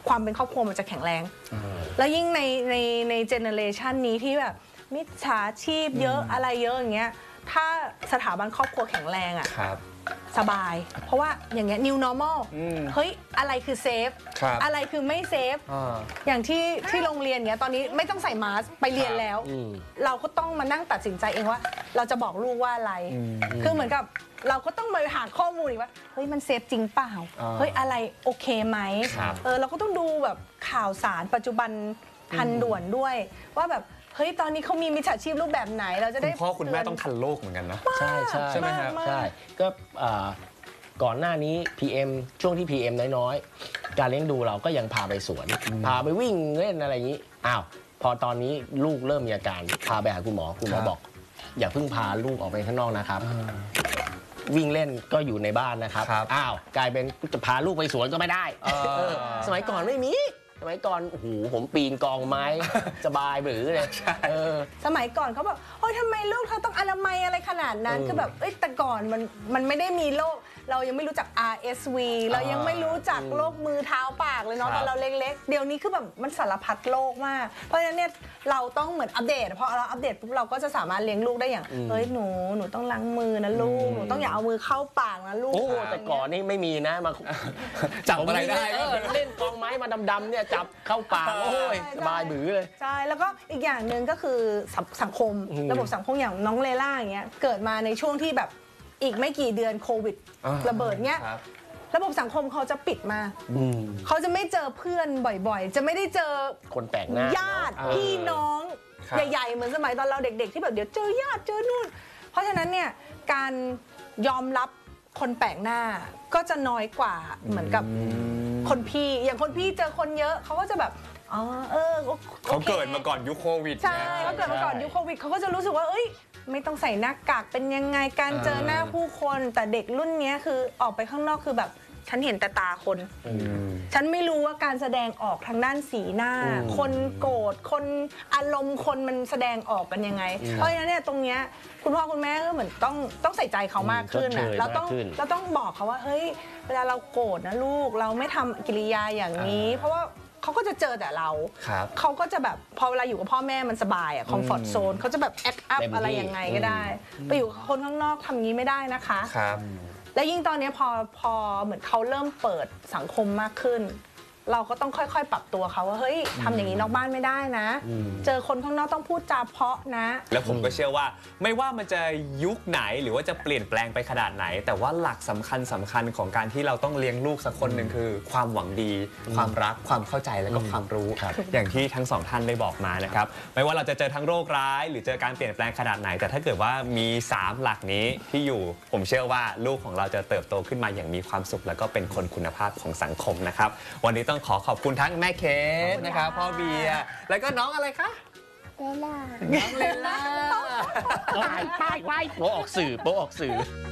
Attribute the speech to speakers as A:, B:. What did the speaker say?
A: ความเป็นครอบครัวมันจะแข็งแรงแล้วยิ่งในเจเนอเรชันนี้ที่แบบมิจฉาชีพเยอะอะไรเยอะอย่างเงี้ยถ้าสถาบันครอบครัวแข็งแรงอ่ะสบายเพราะว่าอย่างเงี้ย new normal เฮ้ยอะไรคือเซฟอะไรคือไม่เซฟอย่างที่โรงเรียนเงี้ยตอนนี้ไม่ต้องใส่มาสก์ไปเรียนแล้วเราก็ต้องมานั่งตัดสินใจเองว่าเราจะบอกลูกว่าอะไรคือเหมือนกับเราก็ต้องมาหาข้อมูลอีกว่าเฮ้ยมันเซฟจริงเปล่าเฮ้ยอะไรโอเคไหมเราก็ต้องดูแบบข่าวสารปัจจุบันทันด่วนด้วยว่าแบบเฮ้ยตอนนี้เขามีมิจฉาชีพรูปแบบไหนเราจะได้
B: คุณพ่อคุณแม่ต้องทันโลกเหมือนกันนะ
C: ใช่ไหมครับใช่ก็ก่อนหน้านี้ PM ช่วงที่ PM น้อยๆการเลี้ยงดูเราก็ยังพาไปสวนพาไปวิ่งเล่นอะไรอย่างนี้อ้าวพอตอนนี้ลูกเริ่มมีอาการพาไปหาคุณหมอบอกอย่าเพิ่งพาลูกออกไปข้างนอกนะครับวิ่งเล่นก็อยู่ในบ้านนะครับอ้าวกลายเป็นจะพาลูกไปสวนก็ไม่ได้สมัยก่อนไม่มีสมัยก่อนโอ้โหผมปีนกองไม้สบายหรือเลย
A: สมัยก่อนเขาบอกโอ้ยทำไมลูกเธอต้องอนามัยอะไรขนาดนั้นคือแบบแต่ก่อนมันไม่ได้มีโรคเรายังไม่รู้จัก RSV เรายังไม่รู้จักโรคมือเท้าปากเลยเนาะตอนเราเล็กๆเดี๋ยวนี้คือแบบมันสารพัดโรคมากเพราะฉะนั้นเนี่ยเราต้องเหมือนอัปเดตพอเราอัปเดตปุ๊บเราก็จะสามารถเลี้ยงลูกได้อย่างเฮ้ยหนูต้องล้างมือนะลูกหนูต้องอย่าเอามือเข้าปากนะลูก
C: โอ้แต่ก่อนนี่ไม่มีนะมา
B: จับอะไรได้
C: เล่นกองไม้มาดำๆเนี่ยจับเข้าปากโอ้ยสบายบื้อเลย
A: ใช่แล้วก็อีกอย่างหนึ่งก็คือสังคมระบบสังคมอย่างน้องเลล่าอย่างเงี้ยเกิดมาในช่วงที่แบบอีกไม่กี่เดือนโควิดระเบิดเงี้ยระบบสังคมเขาจะปิดมาเขาจะไม่เจอเพื่อนบ่อยๆจะไม่ได้เจอ
C: คนแปลกหน้า
A: ญาติพี่น้องใหญ่ๆเหมือนสมัยตอนเราเด็กๆที่แบบเดี๋ยวเจอญาติเจอนู่นเพราะฉะนั้นเนี่ยการยอมรับคนแปลกหน้าก็จะน้อยกว่าเหมือนกับคนพี่อย่างคนพี่เจอคนเยอะเขาก็จะแบบ
B: เขาเกิดมาก่อนยุคโควิด
A: ใช่เขาเกิดมาก่อนยุคโควิดเขาก็จะรู้สึกว่าเอ้ยไม่ต้องใส่หน้ากากเป็นยังไงการเจอหน้าผู้คนแต่เด็กรุ่นนี้คือออกไปข้างนอกคือแบบฉันเห็นแต่ตาคนฉันไม่รู้ว่าการแสดงออกทางด้านสีหน้าคนโกรธคนอารมณ์คนมันแสดงออกกันยังไงเพราะฉะนั้นเนี่ยตรงเนี้ยคุณพ่อคุณแม่ก็เหมือนต้องใส่ใจเขามากขึ้นเราต้องบอกเขาว่าเฮ้ยเวลาเราโกรธนะลูกเราไม่ทำกิริยาอย่างนี้เพราะว่าเขาก็จะเจอแต่เราเขาก็จะแบบพอเวลาอยู่กับพ่อแม่มันสบายคอมฟอร์ตโซนเขาจะแบบแอคอัพอะไรยังไงก็ได้ไปอยู่กับคนข้างนอกทำงี้ไม่ได้นะคะและยิ่งตอนนี้พอเหมือนเขาเริ่มเปิดสังคมมากขึ้นเราก็ต้องค่อยๆปรับตัวเขาว่าเฮ้ยทำอย่างนี้นอกบ้านไม่ได้นะเจอคนข้างนอกต้องพูดจาเพราะนะ
B: แล้วผมก็เชื่อว่าไม่ว่ามันจะยุคไหนหรือว่าจะเปลี่ยนแปลงไปขนาดไหนแต่ว่าหลักสำคัญของการที่เราต้องเลี้ยงลูกสักคนหนึ่งคือความหวังดีความรักความเข้าใจและก็ความรู้อย่างที่ทั้งสองท่านได้บอกมานะครับไม่ว่าเราจะเจอทั้งโรคร้ายหรือเจอการเปลี่ยนแปลงขนาดไหนแต่ถ้าเกิดว่ามี3หลักนี้ที่อยู่ผมเชื่อว่าลูกของเราจะเติบโตขึ้นมาอย่างมีความสุขแล้วก็เป็นคนคุณภาพของสังคมนะครับวันนี้ต้องขอขอบคุณทั้งแม่เคสนะครับพ่อเบียร์แล้วก็น้องอะไรคะ
D: เลล่า
B: น้องเลล่า
C: ใช่โป๊ออกสื่อ